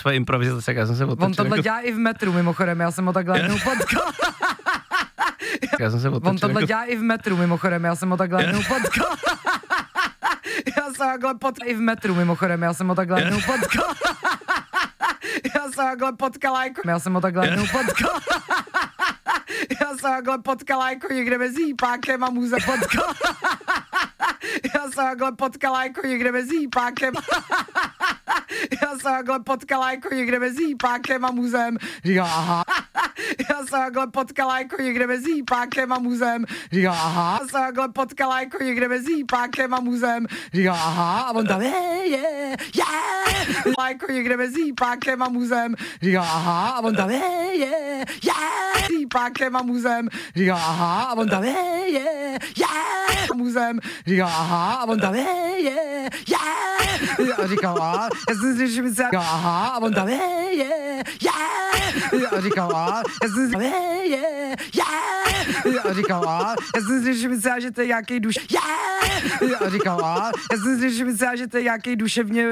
Své improvizace, já jsem se otočil. On tohle dělá i v metru, mimochodem, já jsem ho takhle jednou potkal. On tohle dělá i v metru, mimochodem, já jsem ho takhle jednou potkal. Já jsem takhle potkal i v metru, mimochodem, já jsem ho takhle jednou potkal. Já jsem takhle potkala jako, já jsem ho takhle jednou potkal. Já jsem takhle potkala jako někde mezi Jípákem a Muzem potkal. Já jsem takhle potkala jako někde mezi Jípákem. Já jsem takhle potkala jako někde mezi Jípákem a Muzem. Říká, aha. Já jsem takhle potkala jako někde mezi Jípákem a Muzem. Říká, aha. Já jsem takhle potkala jako někde mezi Jípákem a Muzem. Říká, aha. A on tam, jako někde mezi Jípákem a Muzem. Říká, aha. A on tam, Jípákem a Muzem. Říká, aha. A on tam, Muzem. Říká, aha. A on tam, a říkal, aha. Já jsem si říkal, aha. A on tam, a říkal, aha. Já jsem si a říkal, aha. Já jsem si myslel, že to je nějaký a říkal, aha. Já jsem si myslel, že to je nějaký duševně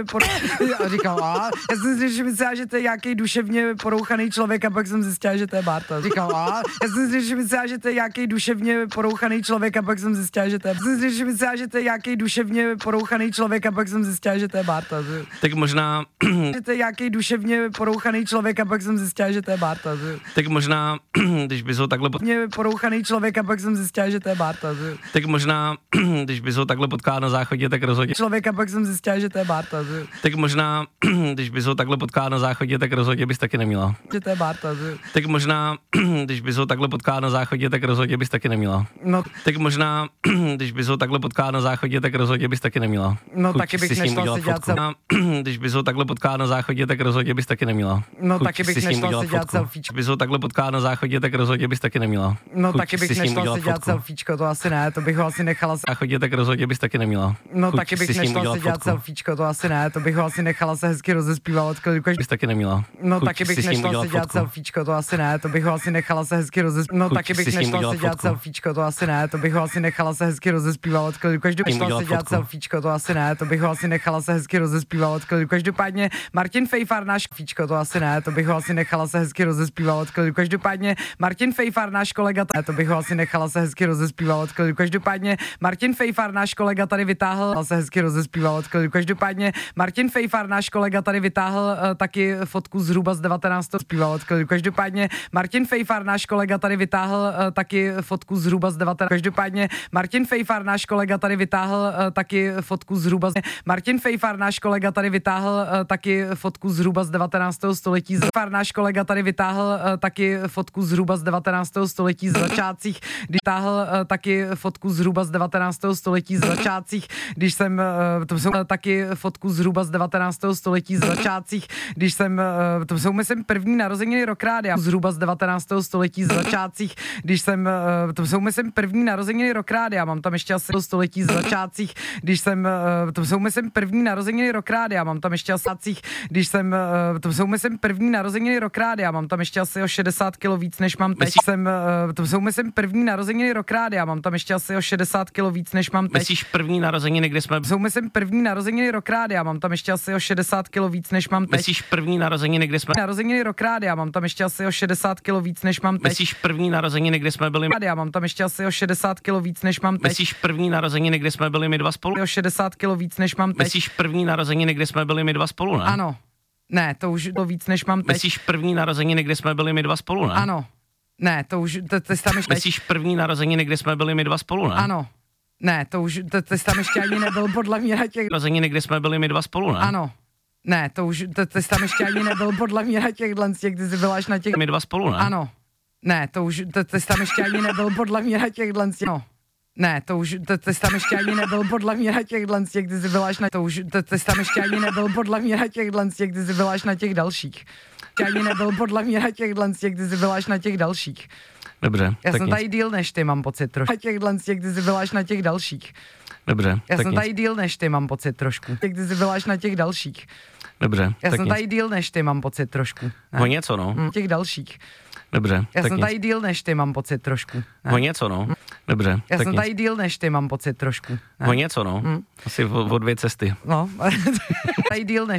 a říkal, aha. Já jsem si myslel, že to je nějaký duševně porouchaný člověk a pak jsem zjistil, že to je Barta. Říkal, aha. Já jsem si myslel, že to je nějaký duševně porouchaný člověk a pak jsem zjistil, že to je jsem si myslel, že to je nějaký duševně porouchaný člověk a pak jsem zjistil, že to je Barta. Tak možná že to je nějaký duševně porouchaný člověk a pak jsem zjistil, že to je Barta. Tak možná, když bys ho takhle porouchaný člověk a pak jsem zjistil, že to je Barta. Tak možná, když bys ho takhle potkal na záchodě, tak rozhodně člověk a pak jsem zjistil, že to je Barta. Tak možná, když bys ho takhle potkal na záchodě, tak rozhodně bys taky neměla. Že to je Barta. Tak možná, když bys ho takhle potkal na záchodě, tak rozhodně bys taky neměla. No. Tak možná, když bys ho takhle potkal na záchodě, tak rozhodně bys taky neměla. No taky bych nešla si dělat Když bys ho takhle potkal na záchodě, tak rozhodně bys taky neměla. No taky bych nešla si dělat selfiečko. Bys ho takhle potkal na záchodě, tak rozhodně bys taky neměla. No taky bych nešla si dělat selfiečko, to asi ne, to bych ho asi nechala na záchodě, tak rozhodně bys taky neměla. No taky bych nešla si dělat selfiečko, to asi ne, to bych ho asi nechala se hezky rozespívat. Bys taky neměla. No taky bych nešla si dělat selfiečko, to asi ne, to bych ho asi nechala se hezky rozespívat. No taky bych nešla si dělat selfiečko, to asi ne, to bych ho asi nechala se hezky rozespívat. Každopádně si dělat selfiečko, to asi ne, to bych ho asi nechala se hezky rozespívat. Každopádně Martin Fejfar náš fíčko, to asi ne, to bych ho asi nechala se hezky rozespívat. Každopádně Martin Fejfar náš kolega, to bych ho asi nechala se hezky rozespívat. Každopádně Martin Fejfar náš kolega tady vytáhl se hezky rozespívat. Každopádně Martin Fejfar náš kolega tady vytáhl taky fotku zhruba z 19. zpívat. Každopádně Martin Fejfar náš kolega tady vytáhl taky fotku zhruba z 19. Každopádně Martin Fejfar náš kolega tady vytáhl taky fotku zhruba z Martin Fejfar náš kolega tady vytáhl taky fotku zhruba z 19. století. Fejfar náš kolega tady vytáhl taky fotku zhruba z 19. století z začátcích, když táhl taky fotku zhruba z 19. století z začátcích, když jsem to jsou taky fotku zhruba z 19. století z začátcích, když jsem to jsou myslím první narozeniny Rockrádia zhruba z 19. století z začátcích, když jsem to jsou myslím první narozeniny Rockrádia, mám tam ještě asi století z začátcích, když jsem to jsou myslím první narozeniny Rockrádia, mám tam ještě asi když jsem to jsou myslím první narozeniny Rockrádia, mám tam ještě asi o 60 kg víc než mám teď. To jsou myslím první narozeniny Rockrádia, mám tam ještě asi o 60 kg víc než mám teď. Myslíš první narozeniny, kde jsme? To jsou myslím první narozeniny Rockrádia, mám tam ještě asi o 60 kg víc než mám teď. Myslíš první narozeniny, kde jsme? Narozeniny Rockrádia, mám tam ještě asi o 60 kg víc než mám teď. Myslíš první narozeniny, kde jsme byli? Já mám tam ještě asi o 60 kg víc než mám teď. Myslíš první narozeniny, kde jsme byli my dva spolu? O 60 kg víc než mám teď. Myslíš první narozeniny, kde jsme byli my dva spolu, ne? Ano. Ne, to už to víc než mám teď. Myslíš první narozeniny, kde jsme byli my dva spolu, ne? Ano. Ne, to už to tam ještě. Myslíš první narozeniny, kde jsme byli my dva spolu, ne? Ano. Ne, to už to tam ještě ani nebyl podle mě na těch narozeniny, kde jsme byli my dva spolu, ne? Ano. Ne, to už to tam ještě ani nebyl podle mě na těch dlenstích, kdy jsi byla až na těch my dva spolu, ne? Ano. Ne, to už to tam ještě ani nebyl podle mě na těch dlenstích. No. Ne, to už to tam ještě ani nebyl podle mě na těch dlenstích, kdy jsi byla až na to už to tam ještě ani nebyl podle mě na těch dlenstích, kdy jsi byla až na těch dalších. Ani nebyl podle mě na těch dlenstích, kdy jsi byla až na těch dalších. Dobře. Já jsem tady díl než ty, mám pocit trošku. Na těch dlenstích, kdy jsi byla až na těch dalších. Dobře. Já jsem tady díl než ty, mám pocit trošku. Kdy jsi byla až na těch dalších. Dobře. Já jsem tady díl než ty, mám pocit trošku. O něco, no. Těch dalších. Dobře. Já jsem tady díl než ty, mám pocit trošku. O něco, no. Dobře. Já jsem tady díl než ty, mám pocit trošku. O něco, no. Asi o 2 cesty. No. Tady díl než